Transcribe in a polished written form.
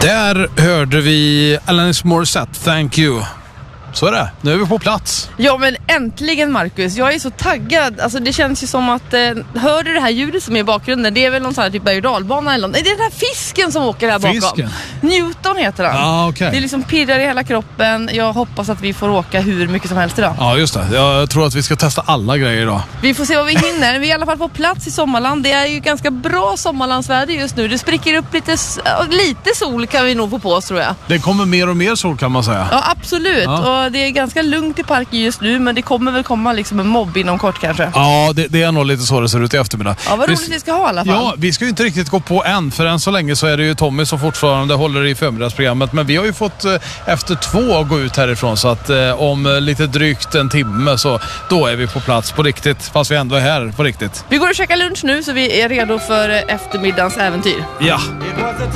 Där hörde vi Alanis Morissette, Thank You. Så är det, nu är vi på plats. Ja, men äntligen, Marcus. Jag är så taggad. Alltså det känns ju som att hör du det här ljudet som är i bakgrunden? Det är väl någon sån här typ berg- och dalbana eller något. Nej, det är den här fisken som åker här bakom. Fisken? Newton heter han. Ja, okej. Det är liksom pirrar i hela kroppen. Jag hoppas att vi får åka hur mycket som helst idag. Ja, just det. Jag tror att vi ska testa alla grejer idag. Vi får se vad vi hinner. Vi är i alla fall på plats i Sommarland. Det är ju ganska bra sommarlandsväder just nu. Det spricker upp lite sol kan vi nog få på oss, tror jag. Det kommer mer och mer sol, kan man säga. Ja, absolut. Ja. Och det är ganska lugnt i parken just nu, men det kommer väl komma liksom en mobb inom kort kanske. Ja, det är nog lite så det ser ut i eftermiddag. Ja, vad roligt vi ska ha i alla fall. Ja, vi ska ju inte riktigt gå på än, för än så länge så är det ju Tommy som fortfarande håller i förmiddagsprogrammet. Men vi har ju fått efter 2 gå ut härifrån, så att om lite drygt en timme så då är vi på plats på riktigt, fast vi ändå är här på riktigt. Vi går och käkar lunch nu så vi är redo för eftermiddagens äventyr. Ja.